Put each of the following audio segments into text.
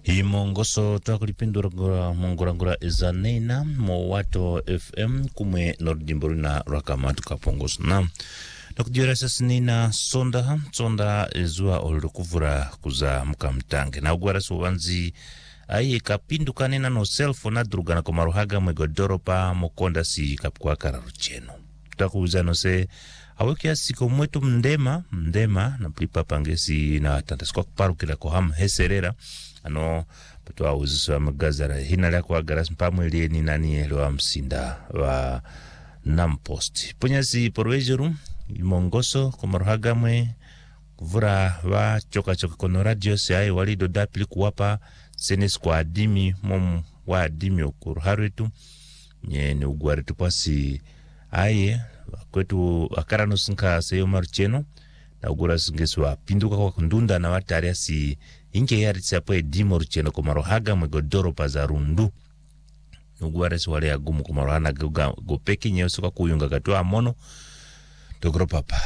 Imongoso twakulipindura mongorangura ezanena mo wato FM kumwe nordimboru na rakamatu kapongoso na nakujira sasinina sonda ezua olukuvura kuza mkamtange na ugwara suwanzi aye kapinduka nena no selfo na drugana komaruhaga mwegodoro pa mokonda si kapkwa kararucheno takuuza no se awekia siko mwetu mndema na plipa pangesi na tantaskwa parukira koham heserera ano patwa uziswa magazara hinala kwa garas mpamwele ni nani elwa msinda wa nampost punyasi porwejeru imongoso komaruhaga mwe kuvura wa choka kono radio se aye walido dapili kuwapa senes kwa adimi mom wa adimi okuruharetu nye ugwaretu pasi aye kwetu akarano sinka seyo marcheno na ugura singeswa pinduka kwa kundunda na wataria si inge yari tsapo edimo rucheno komarohaga mwegodoro pazarundu ugware swale agumu komarohana gopeki nyeosuka kuyunga katua amono dogro papa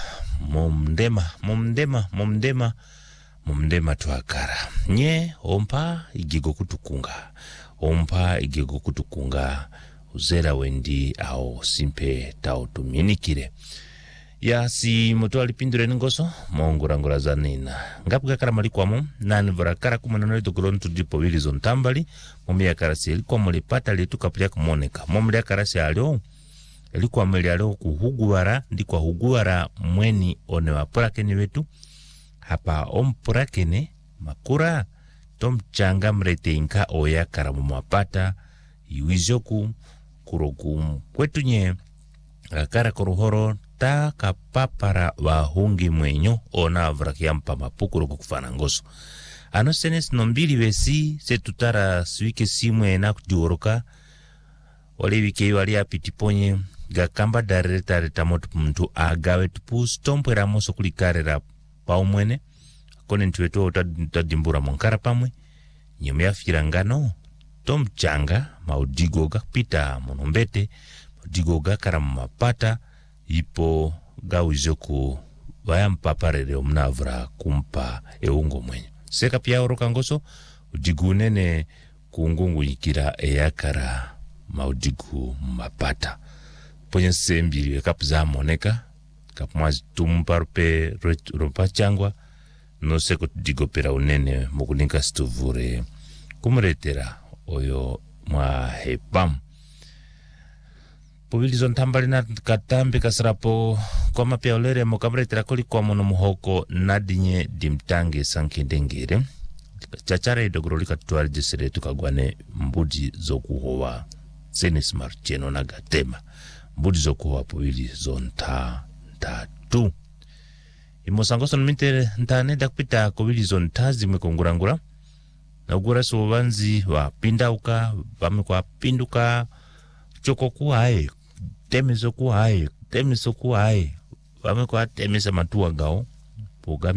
momdema tuakara nye ompa igigo kutukunga uzera wendi au simpe tau tuminikire ya si moto alipindure ngoso mongorangora zanina ngapuga kara malikwamo nani varakara kumanano dogron tudipo wilizon tambali momya karasi ilikuwa molipata letukaplia kumoneka momya karasi alio ilikuwa meli alio kuhugwara ndikwa hugwara mweni one wapurakeni wetu hapa ompurakene makura tom changa mrete inka oya karamu mapata iwizoku kurogu kwetu nye kara koruhoro ta kapapara wahungi mwenyo ona vrakiampa mapukuro kufana ngoso ano senes nombili wesi setutara swike simwe na kujuoroka wale wike wali apitiponye gakamba dareta motu mtu agawe tupu stompwera moso kulikarera paumwene kone ntuwetu utadimbura monkara pamwe nyume ya firangano tom changa maudigoga pita monombete maudigoga karamapata ipo gawizoku waya mpaparere omnavra kumpa eungo mwenye seka pia oroka ngoso udigunene kungungu ikira eyakara maudigu mapata ponye sembiri kapza moneka kapmwazi tumparpe ropa changwa no seko digopera unene mukuninka stuvure kumretera oyo mwa hepam Povilizon tambali na katambe kasrapo kwa mapia olere mokamretera koli kwa mono muhoko nadinye dimtange sankendengere chachare idogoroli katuari jesere tukagwane mbudi zokuhowa senis marcheno na gatema mbudi zokuhowa povilizon tatu imosangoso numite ntaneda kupita povilizon tazi mwekongurangura na ugura suwanzi wa pindauka wamekwa pinduka choko kuhae temiso kuhae wamekwa temisa matua gao